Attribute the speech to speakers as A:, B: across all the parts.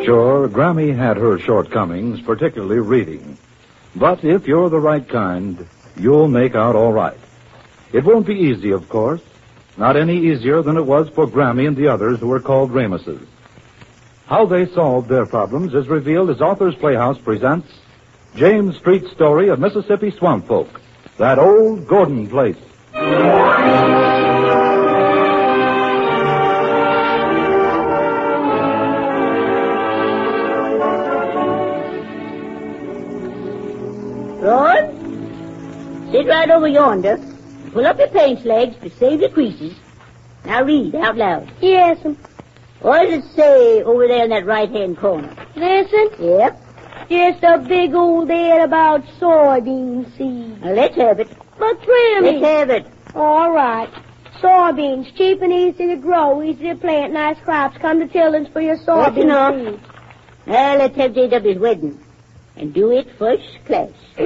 A: Sure, Grammy had her shortcomings, particularly reading. But if you're the right kind, you'll make out all right. It won't be easy, of course. Not any easier than it was for Grammy and the others who were called Ramuses. How they solved their problems is revealed as Authors Playhouse presents James Street's story of Mississippi swamp folk, that old Gordon place.
B: Ron, sit right over yonder. Pull up your pants legs to save your creases. Now read out loud.
C: Yes'm.
B: What does it say over there in that right-hand corner?
C: Listen.
B: Yep.
C: Just a big old ad about soybean seeds.
B: Now, let's have it.
C: But Grammy.
B: Let's have it.
C: All right. Soybeans, cheap and easy to grow, easy to plant, nice crops. Come to Tilden's for your
B: That's enough.
C: soybean seeds.
B: Now, let's have J.W.'s wedding. And do it first class.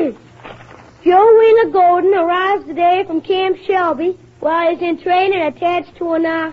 C: Joe Wheeler Golden arrives today from Camp Shelby while he's in training attached to an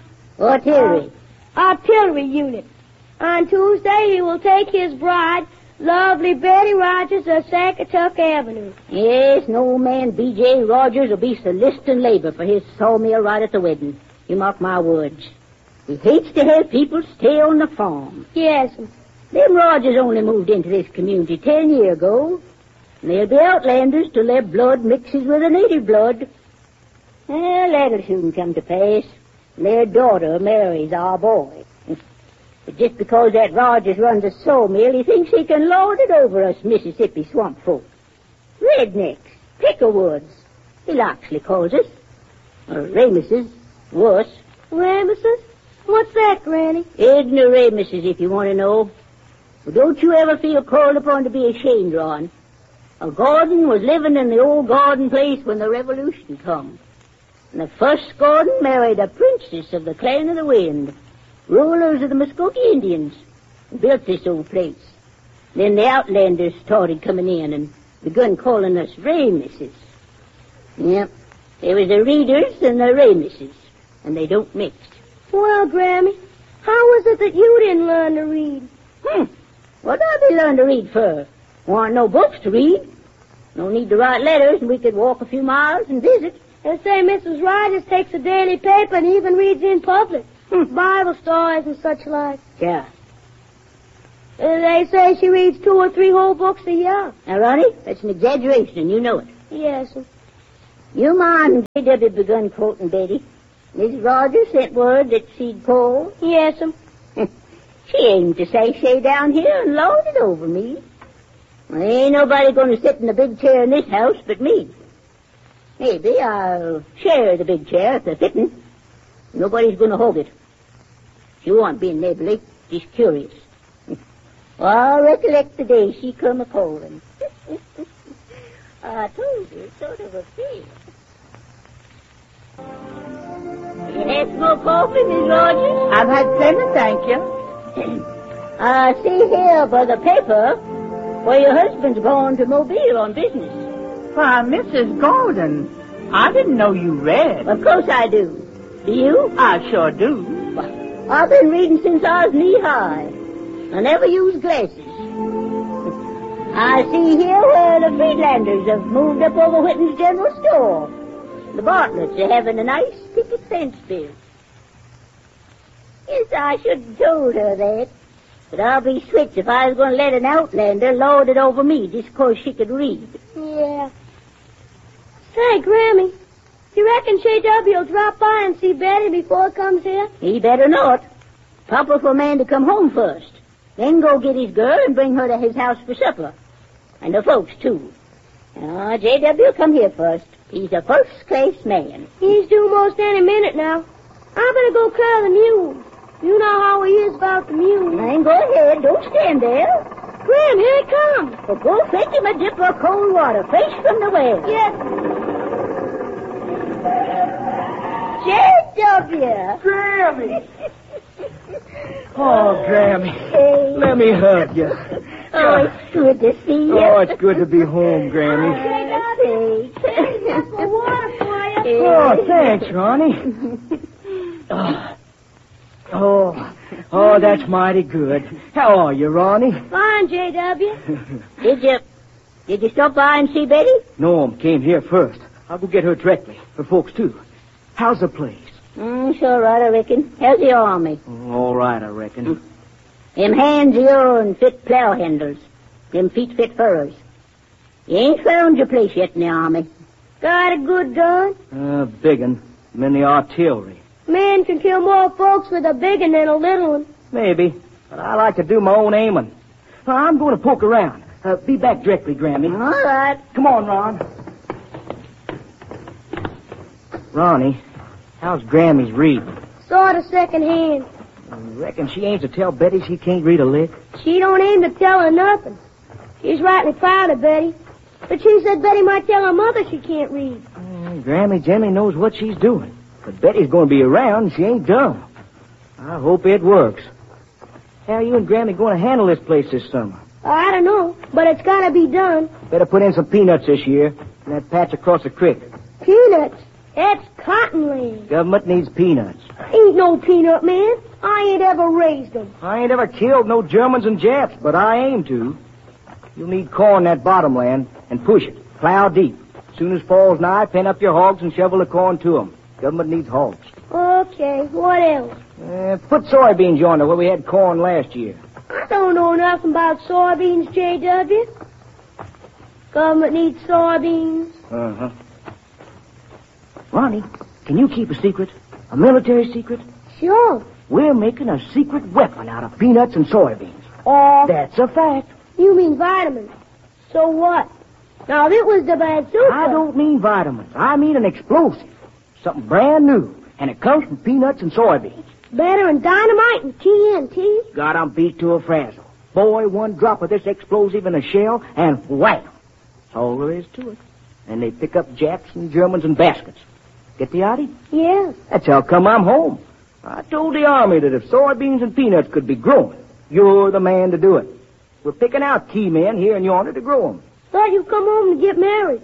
C: artillery unit. On Tuesday, he will take his bride, lovely Betty Rogers, of Sackatuck Avenue.
B: Yes, no man B.J. Rogers will be soliciting labor for his sawmill right at the wedding. You mark my words. He hates to have people stay on the farm.
C: Yes'm.
B: Them Rogers only moved into this community 10 years ago. And they'll be outlanders till their blood mixes with the native blood. Well, that'll soon come to pass. Their daughter marries our boy. But just because that Rogers runs a sawmill, he thinks he can lord it over us Mississippi swamp folk. Rednecks, pickerwoods, he Loxley calls us. Or Ramuses, worse.
C: Ramuses? What's that, Granny?
B: Ignoramuses, if you want to know. But don't you ever feel called upon to be ashamed, Ron. A Gordon was living in the old Gordon place when the Revolution come. And the first Gordon married a princess of the Clan of the Wind, rulers of the Muskogee Indians, and built this old place. Then the outlanders started coming in and begun calling us Ramuses. Yep, there was the Readers and the Ramuses, and they don't mix.
C: Well, Grammy, how was it that you didn't learn to read?
B: What did they learn to read for? Want no books to read. No need to write letters, and we could walk a few miles and visit.
C: They say Mrs. Rogers takes a daily paper and even reads in public. Bible stories and such like.
B: Yeah.
C: They say she reads 2 or 3 whole books a year.
B: Now, Ronnie, that's an exaggeration, and you know it.
C: Yes.
B: You mind J.W. begun quoting Betty. Mrs. Rogers sent word that she'd call.
C: Yes'm.
B: She aimed to say down here and lord it over me. Well, ain't nobody going to sit in the big chair in this house but me. Maybe I'll share the big chair if they're fitting. Nobody's going to hold it. She won't be neighborly. She's curious. Well, I recollect the day she come a-calling. I told you, it's sort of a fear. You had some more coffee, Miss Rogers?
D: I've had plenty, thank you.
B: I see here by the paper where your husband's gone to Mobile on business.
D: Why, Mrs. Golden, I didn't know you read.
B: Of course I do. Do you?
D: I sure do.
B: Well, I've been reading since I was knee-high. I never use glasses. I see here where the Friedlanders have moved up over Whitten's General Store. The Bartletts are having a nice picket fence built. Yes, I should have told her that. But I'll be switched if I was going to let an outlander lord it over me just 'cause she could read.
C: Yeah. Say, Grammy, you reckon J.W. will drop by and see Betty before he comes here?
B: He better not. Proper for a man to come home first. Then go get his girl and bring her to his house for supper. And the folks, too. Now, J.W. come here first. He's a first-class man.
C: He's due most any minute now. I better go curl the mule. You know how he is about the mule.
B: Then go ahead. Don't stand there.
C: Grim, here he comes.
B: Well, go fetch him a dip of cold water, fresh from the well.
C: Yes.
B: J.W.
E: Grammy! Oh, Grammy.
B: Hey.
E: Let me hug you.
B: Oh, it's good to see you.
E: Oh, it's good to be home, Grammy.
C: Just some water for you.
E: Oh, thanks, Ronnie. Oh, Oh, that's mighty good. How are you, Ronnie?
C: Fine, J.W.
B: Did you stop by and see Betty?
E: Norm came here first. I'll go get her directly. Her folks, too. How's the place?
B: Sure right, I reckon. How's the army?
E: All right, I reckon.
B: Them hands of yourn fit plow handles. Them feet fit furrows. You ain't found your place yet in the army.
C: Got a good gun?
E: Big un. I'm in the artillery.
C: Man can kill more folks with a big one than a little one.
E: Maybe, but I like to do my own aiming. I'm going to poke around. Be back directly, Grammy.
B: All right.
E: Come on, Ron. Ronnie, how's Grammy's reading?
C: Sort of second hand.
E: You reckon she ain't to tell Betty she can't read a lick?
C: She don't aim to tell her nothing. She's rightly proud of Betty. But she said Betty might tell her mother she can't read.
E: Grammy generally knows what she's doing. But Betty's going to be around and she ain't dumb. I hope it works. How are you and Grammy going to handle this place this summer?
C: I don't know, but it's got to be done.
E: Better put in some peanuts this year in that patch across the creek.
C: Peanuts? That's cotton land.
E: Government needs peanuts.
C: Ain't no peanut man. I ain't ever raised them.
E: I ain't ever killed no Germans and Japs, but I aim to. You'll need corn in that bottom land and push it. Plow deep. As soon as fall's nigh, pen up your hogs and shovel the corn to 'em. Government needs hogs.
C: Okay, what else?
E: Put soybeans yonder where we had corn last year.
C: I don't know nothing about soybeans, J.W. Government needs soybeans.
E: Uh-huh. Ronnie, can you keep a secret? A military secret?
C: Sure.
E: We're making a secret weapon out of peanuts and soybeans.
C: Oh,
E: That's a fact.
C: you mean vitamins. So what? Now, if it was the bazooka...
E: I don't mean vitamins. I mean an explosive. Something brand new. And it comes from peanuts and soybeans.
C: Better than dynamite and TNT.
E: Got 'em beat to a frazzle. Boy, one drop of this explosive in a shell, and wham! That's all there is to it. And they pick up Japs and Germans in baskets. Get the idea?
C: Yeah.
E: That's how come I'm home. I told the Army that if soybeans and peanuts could be grown, you're the man to do it. We're picking out key men here and yonder to grow 'em.
C: Thought you'd come home and get married.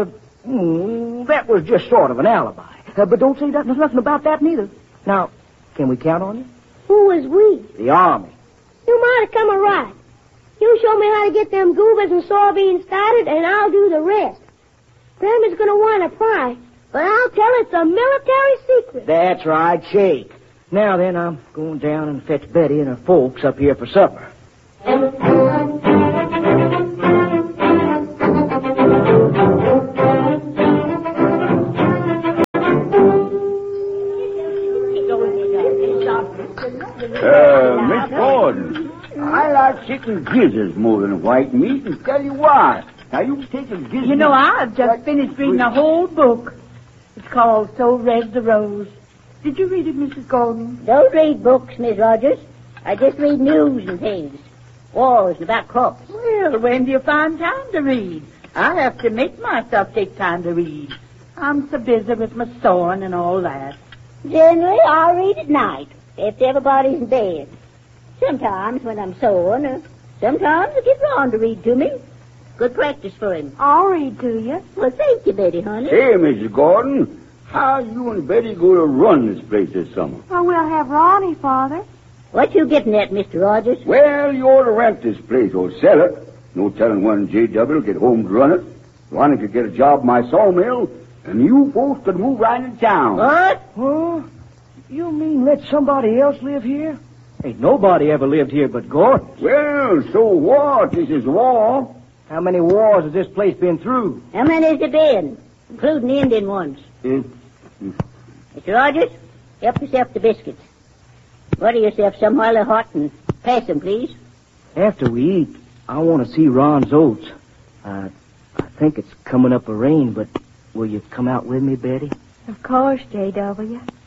E: That was just sort of an alibi. But don't say nothing about that neither. Now, can we count on you?
C: Who was we?
E: The Army.
C: You might have come a right. You show me how to get them goobers and soybeans started, and I'll do the rest. Grandma's going to want to pry, but I'll tell it's a military secret.
E: That's right, shake. Now then, I'm going down and fetch Betty and her folks up here for supper.
F: Miss Gordon, I like chicken gizzards more than white meat, and tell you why. Now, you take a gizzard...
D: You know, I've just finished reading a whole book. It's called So Red the Rose. Did you read it, Mrs. Gordon?
B: Don't read books, Miss Rogers. I just read news and things. Wars and about crops.
D: Well, when do you find time to read? I have to make myself take time to read. I'm so busy with my sewing and all that.
B: Generally, I read at night, after everybody's in bed. Sometimes when I'm sewing, or sometimes I get Ron to read to me. Good practice for him.
C: I'll read to you.
B: Well, thank you, Betty, honey.
F: Hey, Mrs. Gordon, how you and Betty going to run this place this summer?
C: Well, we'll have Ronnie, Father.
B: What you getting at, Mr. Rogers?
F: Well, you ought to rent this place or sell it. No telling when J.W. will get home to run it. Ronnie could get a job in my sawmill, and you folks could move right into town.
B: What?
E: Huh? You mean let somebody else live here? Ain't nobody ever lived here but Gordon.
F: Well, so what? This is war.
E: How many wars has this place been through?
B: How many has there been, including the Indian ones? Mr. Rogers, help yourself to biscuits. Butter yourself some while they're hot and pass them, please.
E: After we eat, I want to see Ron's oats. I think it's coming up a rain, but will you come out with me, Betty?
C: Of course, J.W.